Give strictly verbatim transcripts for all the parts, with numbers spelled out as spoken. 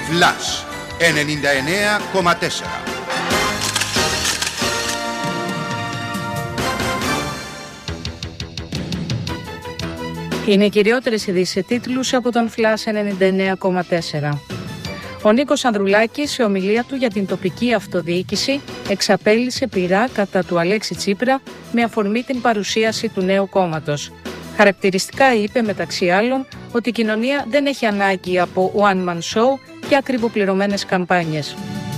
Flash ενενήντα εννέα κόμμα τέσσερα. Είναι οι κυριότερες ειδήσεις σε τίτλους από τον Flash ενενήντα εννέα κόμμα τέσσερα. Ο Νίκος Ανδρουλάκης, σε ομιλία του για την τοπική αυτοδιοίκηση, εξαπέλυσε πειρά κατά του Αλέξη Τσίπρα με αφορμή την παρουσίαση του νέου κόμματος. Χαρακτηριστικά είπε, μεταξύ άλλων, ότι η κοινωνία δεν έχει ανάγκη από one-man show και ακριβοπληρωμένες καμπάνιες.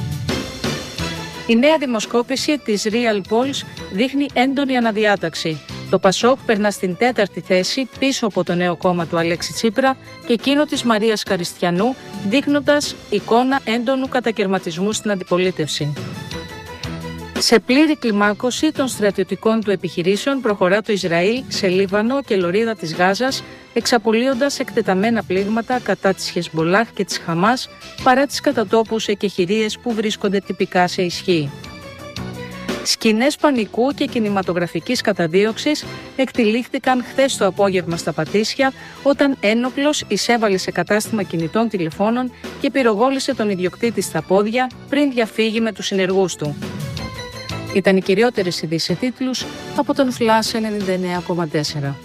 Η νέα δημοσκόπηση της Real Polls δείχνει έντονη αναδιάταξη. Το Πασόκ περνά στην τέταρτη θέση πίσω από το νέο κόμμα του Αλέξη Τσίπρα και εκείνο της Μαρίας Καριστιανού, δείχνοντας εικόνα έντονου κατακαιρματισμού στην αντιπολίτευση. Σε πλήρη κλιμάκωση των στρατιωτικών του επιχειρήσεων προχωρά το Ισραήλ σε Λίβανο και Λωρίδα της Γάζας, εξαπολύοντας εκτεταμένα πλήγματα κατά της Χεσμολάχ και της Χαμάς, παρά τις κατατόπους εκεχηρίες που βρίσκονται τυπικά σε ισχύ. Σκηνές πανικού και κινηματογραφικής καταδίωξης εκτυλίχθηκαν χθες το απόγευμα στα Πατήσια, όταν ένοπλος εισέβαλε σε κατάστημα κινητών τηλεφώνων και πυροβόλησε τον ιδιοκτήτη στα πόδια πριν διαφύγει με τους συνεργούς του. Ήταν οι κυριότερες ειδήσεις σε τίτλους από τον Flash ενενήντα εννέα κόμμα τέσσερα.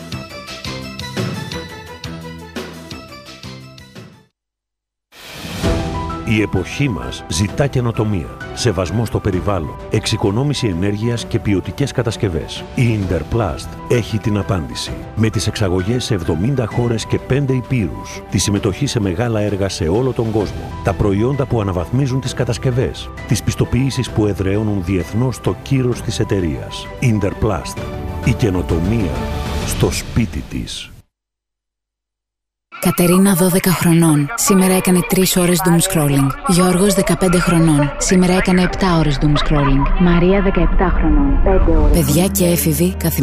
Η εποχή μας ζητά καινοτομία, σεβασμό στο περιβάλλον, εξοικονόμηση ενέργειας και ποιοτικές κατασκευές. Η Interplast έχει την απάντηση. Με τις εξαγωγές σε εβδομήντα χώρες και πέντε υπήρους, τη συμμετοχή σε μεγάλα έργα σε όλο τον κόσμο, τα προϊόντα που αναβαθμίζουν τις κατασκευές, τις πιστοποιήσεις που εδραιώνουν διεθνώς το κύρος της εταιρείας. Interplast. Η καινοτομία στο σπίτι της. Κατερίνα, δώδεκα χρονών. Σήμερα έκανε τρεις ώρες doom scrolling. Γιώργος, δεκαπέντε χρονών. Σήμερα έκανε επτά ώρες doom scrolling. Μαρία, δεκαεπτά χρονών. πέντε ώρες. Παιδιά και έφηβοι καθημερινά.